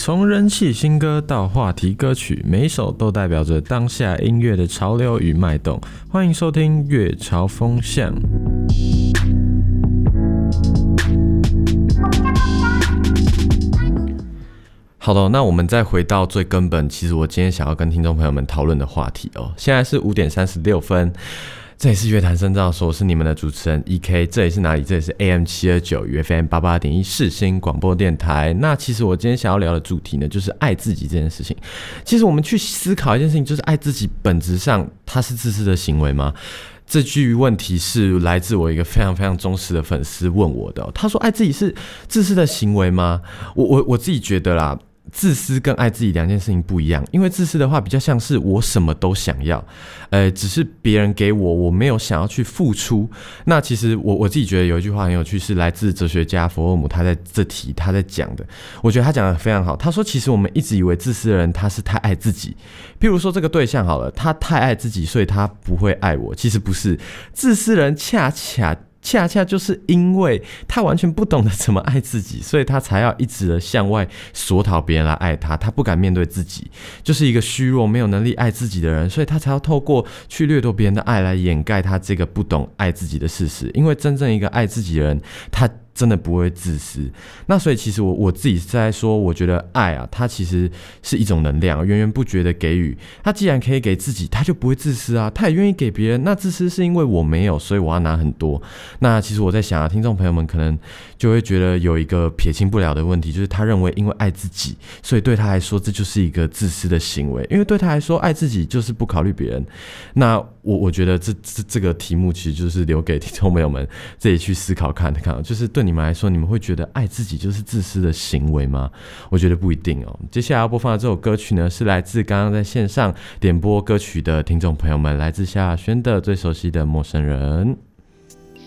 从人气新歌到话题歌曲，每一首都代表着当下音乐的潮流与脉动。欢迎收听乐潮风向。好的，那我们再回到最根本，其实我今天想要跟听众朋友们讨论的话题哦。现在是5点36分。这里是乐坛深造所，我是你们的主持人 EK。这里是哪里？这里是 AM729 与 FM88.1 世新广播电台。那其实我今天想要聊的主题呢，就是爱自己这件事情。其实我们去思考一件事情，就是爱自己本质上它是自私的行为吗？这句问题是来自我一个非常非常忠实的粉丝问我的他说：“爱自己是自私的行为吗？”我自己觉得啦。自私跟爱自己两件事情不一样，因为自私的话比较像是我什么都想要，只是别人给我，我没有想要去付出。那其实我自己觉得有一句话很有趣，是来自哲学家弗洛姆他在讲的，我觉得他讲的非常好。他说，其实我们一直以为自私的人他是太爱自己，譬如说这个对象好了，他太爱自己，所以他不会爱我。其实不是，自私人恰恰就是因为他完全不懂得怎么爱自己，所以他才要一直的向外索讨别人来爱他，他不敢面对自己，就是一个虚弱没有能力爱自己的人，所以他才要透过去掠夺别人的爱来掩盖他这个不懂爱自己的事实。因为真正一个爱自己的人，他真的不会自私。那所以其实我自己是在说，我觉得爱啊，它其实是一种能量，源源不绝的给予。他既然可以给自己，他就不会自私啊，他也愿意给别人。那自私是因为我没有，所以我要拿很多。那其实我在想啊，听众朋友们可能就会觉得有一个撇清不了的问题，就是他认为因为爱自己，所以对他来说这就是一个自私的行为。因为对他来说，爱自己就是不考虑别人。那我觉得这个题目其实就是留给听众朋友们自己去思考看，就是对你们来说，你们会觉得爱自己就是自私的行为吗？我觉得不一定哦。接下来要播放的这首歌曲呢，是来自刚刚在线上点播歌曲的听众朋友们，来自萧亚轩的《最熟悉的陌生人》。